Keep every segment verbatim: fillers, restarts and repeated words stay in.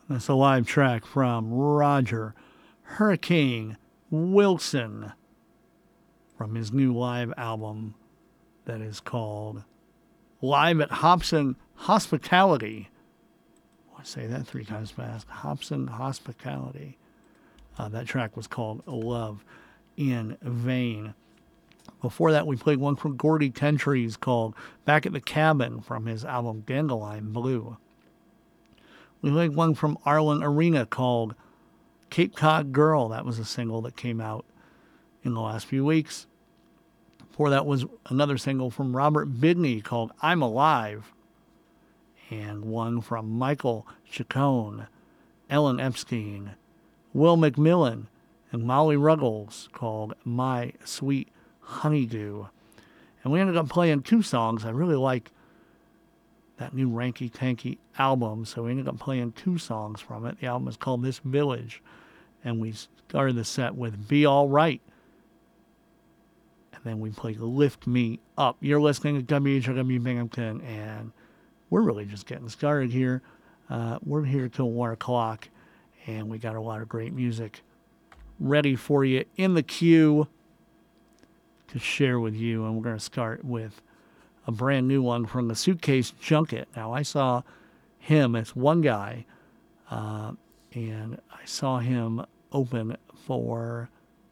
That's a live track from Roger Hurricane Wilson from his new live album that is called Live at Hobson Hospitality. I want to say that three times fast. Hobson Hospitality. Uh, that track was called Love in Vain. Before that, we played one from Gordy Tentries called Back at the Cabin from his album Dandelion Blue. We played one from Arlen Arena called Cape Cod Girl. That was a single that came out in the last few weeks. Before that was another single from Robert Bidney called I'm Alive. And one from Michael Chacon, Ellen Epstein, Will McMillan, and Molly Ruggles called My Sweet Honeydew. And we ended up playing two songs. I really like that new Ranky Tanky album, so we ended up playing two songs from it. The album is called This Village, and we started the set with Be All Right. And then we played Lift Me Up. You're listening to W H O W Binghamton, and we're really just getting started here. Uh, we're here till one o'clock, and we got a lot of great music ready for you in the queue to share with you. And we're going to start with a brand new one from the Suitcase Junket. Now, I saw him as one guy, uh, and I saw him open for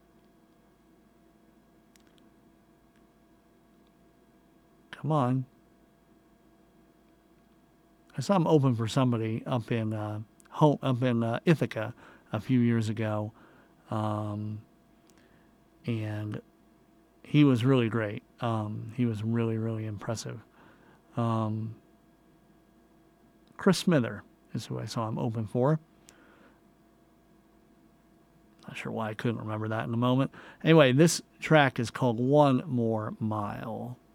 come on. I saw him open for somebody up in uh, home, up in uh, Ithaca a few years ago, um, and he was really great. Um, he was really, really impressive. Um, Chris Smither is who I saw him open for. Not sure why I couldn't remember that in a moment. Anyway, this track is called One More Mile.